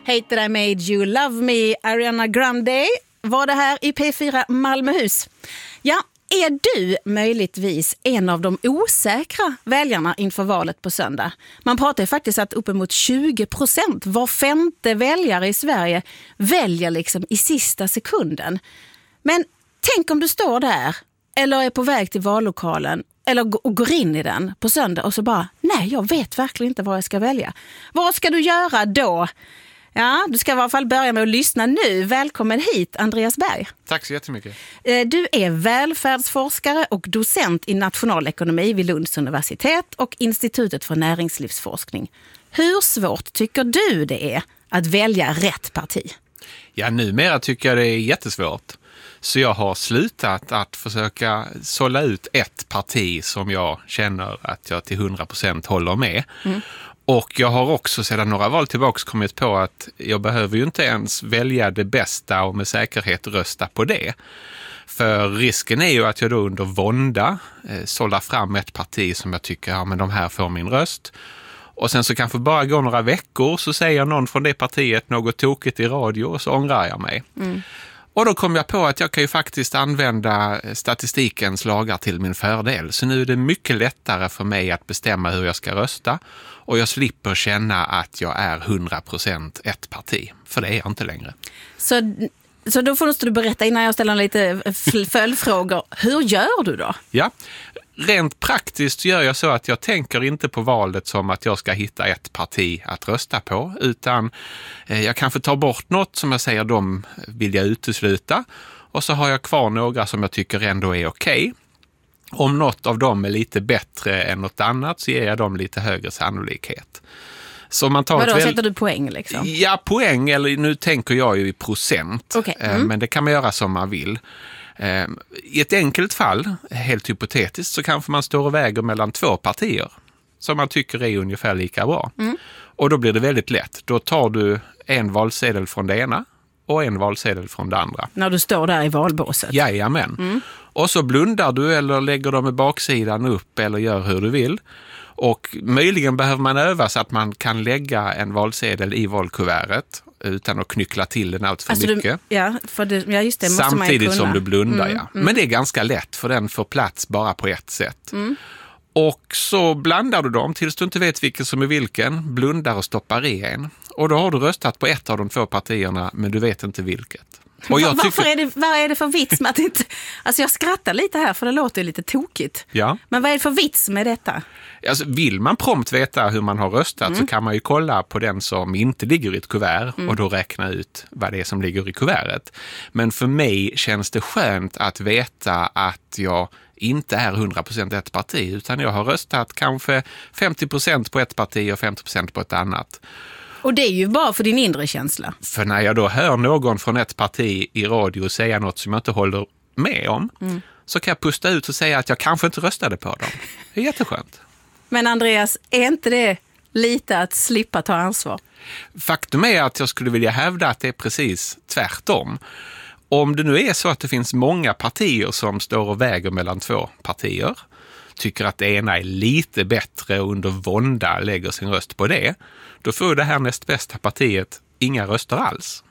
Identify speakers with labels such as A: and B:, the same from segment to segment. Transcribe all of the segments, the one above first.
A: Hated I Made You Love Me, Ariana Grande var det här i P4 Malmöhus. Ja, är du möjligtvis en av de osäkra väljarna inför valet på söndag? Man pratar ju faktiskt att uppemot 20%, var femte väljare i Sverige, väljer liksom i sista sekunden. Men tänk om du står där eller är på väg till vallokalen eller går in i den på söndag och så bara, nej, jag vet verkligen inte vad jag ska välja. Vad ska du göra då? Ja, du ska i alla fall börja med att lyssna nu. Välkommen hit, Andreas Berg.
B: Tack så jättemycket.
A: Du är välfärdsforskare och docent i nationalekonomi vid Lunds universitet och Institutet för näringslivsforskning. Hur svårt tycker du det är att välja rätt parti?
B: Ja, numera tycker jag det är jättesvårt. Så jag har slutat att försöka sålla ut ett parti som jag känner att jag till 100% håller med. Och jag har också sedan några val tillbaka kommit på att jag behöver ju inte ens välja det bästa och med säkerhet rösta på det. För risken är ju att jag då under vånda sållar fram ett parti som jag tycker, ja men de här får min röst. Och sen så kanske bara går några veckor så säger någon från det partiet något tokigt i radio och så ångrar jag mig. Och då kom jag på att jag kan ju faktiskt använda statistikens lagar till min fördel. Så nu är det mycket lättare för mig att bestämma hur jag ska rösta. Och jag slipper känna att jag är 100% ett parti. För det är jag inte längre.
A: Så då måste du berätta innan jag ställer lite följdfrågor. Hur gör du då?
B: Ja, rent praktiskt gör jag så att jag tänker inte på valet som att jag ska hitta ett parti att rösta på. Utan jag kanske tar bort något som jag säger de vill jag utesluta. Och så har jag kvar några som jag tycker ändå är okej. Om något av dem är lite bättre än något annat så ger jag dem lite högre sannolikhet. Så man tar
A: vadå, sätter du poäng liksom?
B: Ja, poäng, eller nu tänker jag ju i procent.
A: Okay.
B: Men det kan man göra som man vill. I ett enkelt fall, helt hypotetiskt, så kanske man står och väger mellan två partier som man tycker är ungefär lika bra. Och då blir det väldigt lätt. Då tar du en valsedel från det ena och en valsedel från det andra.
A: När du står där i valbåset?
B: Jajamän. Och så blundar du eller lägger dem med baksidan upp eller gör hur du vill. Och möjligen behöver man öva så att man kan lägga en valsedel i valkuvertet utan att knyckla till den allt för mycket.
A: Just det, måste
B: samtidigt
A: man
B: som du blundar, Men det är ganska lätt för den får plats bara på ett sätt. Och så blandar du dem tills du inte vet vilken som är vilken, blundar och stoppar i en. Och då har du röstat på ett av de två partierna men du vet inte vilket. Och vad
A: är det för vits med att inte... Alltså jag skrattar lite här för det låter lite tokigt.
B: Ja.
A: Men vad är det för vits med detta?
B: Alltså, vill man prompt veta hur man har röstat så kan man ju kolla på den som inte ligger i ett kuvert och då räkna ut vad det är som ligger i kuvertet. Men för mig känns det skönt att veta att jag inte är 100% ett parti utan jag har röstat kanske 50% på ett parti och 50% på ett annat.
A: Och det är ju bara för din inre känsla.
B: För när jag då hör någon från ett parti i radio säga något som jag inte håller med om så kan jag pusta ut och säga att jag kanske inte röstade på dem. Det är jätteskönt.
A: Men Andreas, är inte det lite att slippa ta ansvar?
B: Faktum är att jag skulle vilja hävda att det är precis tvärtom. Om det nu är så att det finns många partier som står och väger mellan två partier, tycker att det ena är lite bättre och under vånda lägger sin röst på det, då får det här näst bästa partiet inga röster alls.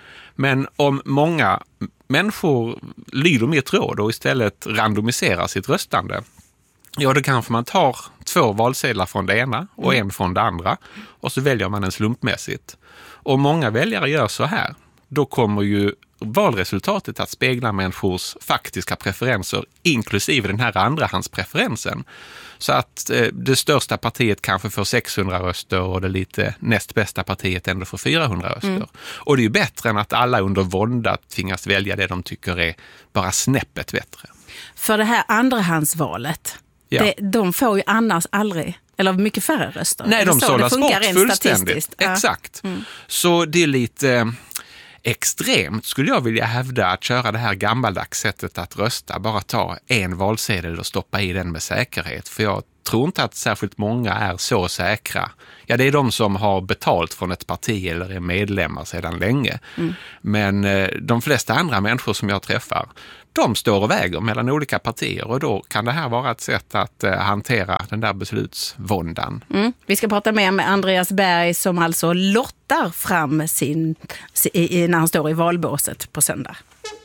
B: Men om många människor lyder mitt råd och istället randomiserar sitt röstande, ja då kanske man tar 2 valsedlar från det ena och en från det andra och så väljer man en slumpmässigt. Och många väljare gör så här. Då kommer ju valresultatet att spegla människors faktiska preferenser inklusive den här andrahandspreferensen. Så att det största partiet kanske får 600 röster och det lite näst bästa partiet ändå får 400 röster. Och det är ju bättre än att alla under vånda tvingas välja det de tycker är bara snäppet bättre.
A: För det här andrahandsvalet, de får ju annars aldrig, eller mycket färre röster.
B: Nej, de sållas bort fullständigt. Exakt. Så det är lite extremt skulle jag vilja hävda att köra det här gammaldags sättet att rösta. Bara ta en valsedel och stoppa i den med säkerhet. För jag tror inte att särskilt många är så säkra. Ja, det är de som har betalt från ett parti eller är medlemmar sedan länge. Men de flesta andra människor som jag träffar, de står och väger mellan olika partier och då kan det här vara ett sätt att hantera den där beslutsvåndan.
A: Vi ska prata mer med Andreas Berg som alltså lottar fram när han står i valbåset på söndag.